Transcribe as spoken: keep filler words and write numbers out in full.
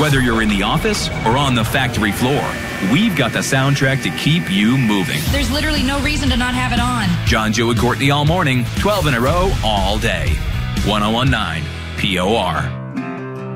Whether you're in the office or on the factory floor, we've got the soundtrack to keep you moving. There's literally no reason to not have it on. John, Joe, and Courtney all morning, twelve in a row, all day. one oh one point nine P O R.